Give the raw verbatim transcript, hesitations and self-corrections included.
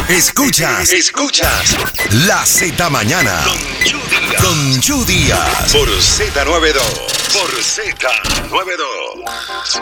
Escuchas, escuchas La Z Mañana con Chu Díaz por Z noventa y dos, por Z noventa y dos.